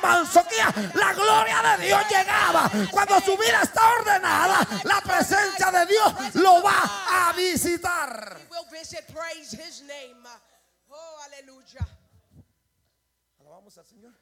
manzoquía, la gloria de Dios llegaba. Cuando su vida está ordenada, la presencia de Dios lo va a visitar. He will visit. Praise his name. Oh, hallelujah. Alabamos al Señor.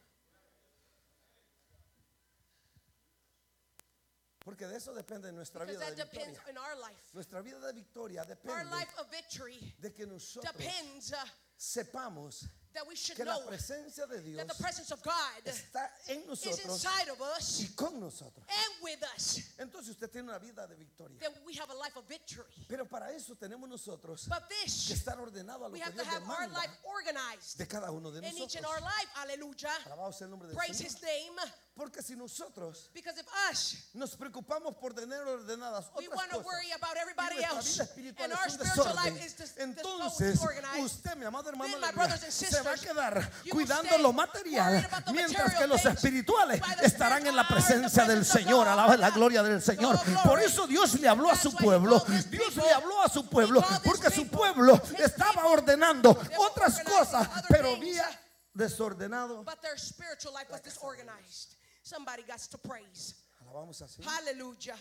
Porque de eso depende nuestra Because vida that de depends victoria. in our life. Nuestra vida de victoria Our depende life of victory de que nosotros depends sepamos that we should que la know presencia de Dios that the presence of God está en is nosotros inside of us y con nosotros. and with us. Entonces usted tiene una vida de victoria. That we have a life of victory. Pero para eso tenemos nosotros But que this, estar ordenado a lo we que have to Dios have our demanda life organized de cada uno de in each and nosotros. our life. Hallelujah. Alabado sea el nombre del Praise Señor. his name. Porque si nosotros Because if us, nos preocupamos por tener ordenadas we otras want to cosas worry about y everybody nuestra else, vida espiritual and our es un spiritual desorden, life is entonces disorganized, usted, mi amado hermano, then, my aleluya, brothers and se va a sisters, quedar you will cuidando stay lo worried material, about the mientras material que los things, espirituales while the estarán en la spiritual are in the presencia del presence of Señor. God. Alaba la gloria del Señor. Oh, glory. Por eso Dios le habló a su That's why he pueblo. called his Dios people. le habló a su pueblo He called his porque su people. pueblo His estaba people, ordenando they were otras organizing cosas, other pero things. había desordenado. But their spiritual life was disorganized. Somebody got to praise. Alabamos así. Hallelujah.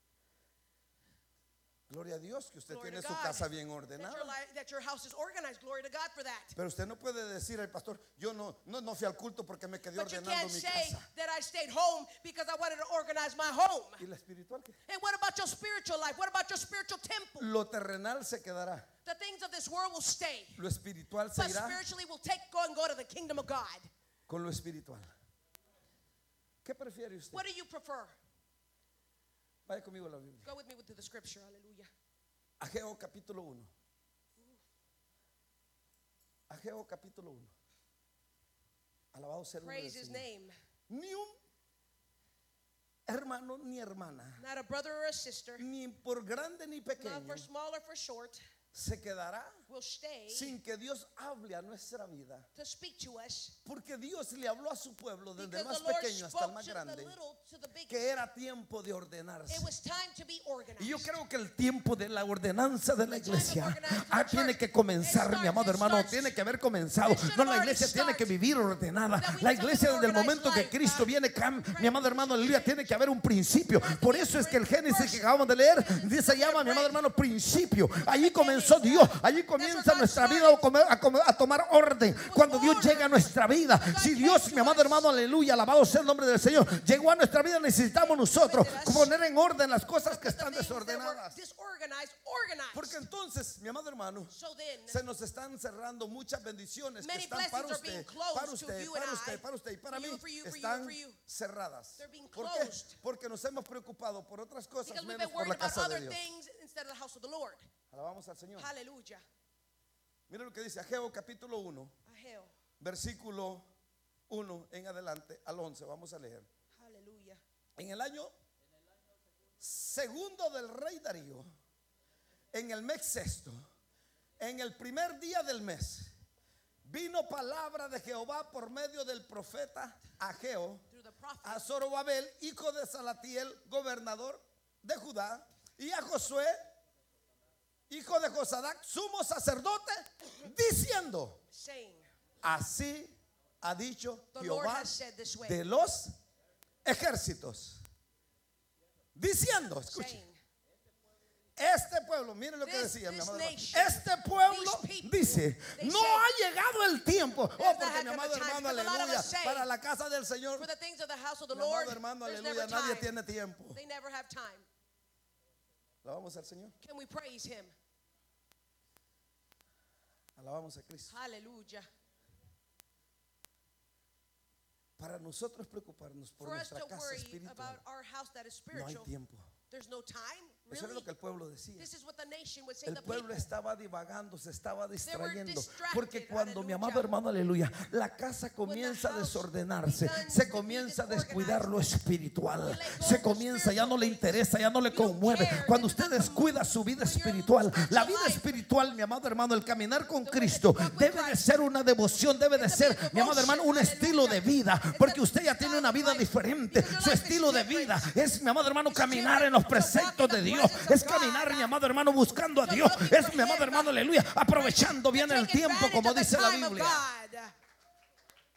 Gloria a Dios que usted Glory tiene to su God. casa bien That ordenada. that your house is organized. Glory to God for that. Pero usted no puede decir al pastor, yo no fui al culto porque me quedé But you ordenando can't mi say casa. that I stayed home because I wanted to organize my home. ¿Y la espiritual qué? And what about your spiritual life? What about your spiritual temple? Lo terrenal se quedará, The things of this world will stay. lo espiritual se But irá spiritually we'll go to the kingdom of God. con lo espiritual. ¿Qué prefiere usted? What do you prefer? Vaya conmigo a la Biblia. Go with me to the scripture. Hallelujah. Ageo capítulo 1. Ageo capítulo 1. Alabado sea el nombre del Praise his Señor. name. Ni un hermano ni hermana, Not a brother or a sister, ni por grande ni not pequeño, for small or for short, se quedará will stay sin que Dios hable a nuestra vida. to speak to us. Porque Dios le habló a su pueblo desde el Because más the Lord pequeño hasta el spoke más to the grande little to the big. que era tiempo de ordenarse. It was time to be organized. Y yo creo que el tiempo de la ordenanza de la The time of iglesia organizing our tiene church, que comenzar, it mi amado starts, hermano, it tiene starts. que haber comenzado. It should No, have la already iglesia tiene que started. vivir ordenada. That we La need to iglesia live desde el an momento que organized Cristo life. viene, mi amado hermano, aleluya, tiene que haber un principio. Por eso es que el Génesis que acabamos de leer se llama, mi amado hermano, principio. Allí comenzó Dios, allí comienza nuestra vida a tomar orden. Cuando Dios llega a nuestra vida, si Dios, mi amado hermano, aleluya, alabado sea el nombre del Señor, llegó a nuestra vida, necesitamos nosotros poner en orden las cosas que están The things that were desordenadas. disorganized, organized. Porque entonces, mi amado hermano, So then, se nos están cerrando muchas bendiciones que many están para blessings are being usted, closed para to usted, you and para I, usted, para usted y para for mí. you, for you, for you, Están for you. cerradas. They're being ¿Por qué? closed. Porque nos hemos preocupado por otras cosas because we've menos been por la worried about casa de other Dios. things instead of the house of the Lord. Alabamos al Señor. Hallelujah. Mira lo que dice Ageo capítulo 1, Ahel. versículo 1 en adelante al 11. Vamos a leer. Hallelujah. En el año segundo del rey Darío, en el mes sexto, en el primer día del mes, vino palabra de Jehová por medio del profeta Ageo Through the prophet. a Zorobabel, hijo de Salatiel, gobernador de Judá, y a Josué, hijo de Josadac, sumo sacerdote, diciendo: Saying, así ha dicho the Lord Jehová has said this way. de los ejércitos. Diciendo, escuche, Saying, este pueblo, mire lo que This- decía mi this amado hermano. nation, Este pueblo these people, dice: they no say, ha llegado el tiempo. Oh, not porque had mi come amado the time, hermano, because a lot of aleluya, us say, para la casa del Señor, for the things of the house of the mi Lord, amado hermano, there's aleluya, never nadie time. tiene tiempo. They never have time. Alabamos al Señor, Can we praise him? alabamos a Cristo. Hallelujah. Para nosotros preocuparnos por For us nuestra to casa worry espiritual, about our house that is no hay spiritual, tiempo. there's no time. Eso es Really? lo que el pueblo decía. This is what the nation would say. El The pueblo people. estaba divagando, se estaba distrayendo. distracted, Porque cuando mi amado aleluya. hermano, aleluya, la casa comienza a house desordenarse, begins se to comienza a be descuidar lo espiritual. we let go Se of the comienza, ya no le spiritual interesa, ya no le You don't conmueve. care. Cuando It usted doesn't descuida su vida when your espiritual, la spiritual vida life, espiritual, mi amado hermano, el caminar con the way that Cristo you walk with debe de Christ, ser una devoción, debe de it's a ser, big mi amado hermano, un devotion, estilo de vida. It's Porque a usted ya tiene una vida life. diferente. Because your Su life is estilo de different. vida es, mi amado hermano, It's caminar different. en los To walk in preceptos the de Dios. presence of Es God. caminar, mi amado hermano, buscando a To Dios. looking Es for mi amado him. hermano, aleluya, aprovechando bien el Take tiempo, advantage como of the dice la time of Biblia. God.